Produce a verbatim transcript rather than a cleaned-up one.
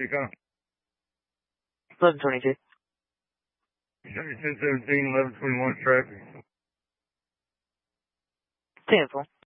you call? eleven twenty-two. ten seventeen, eleven twenty-one traffic. ten four.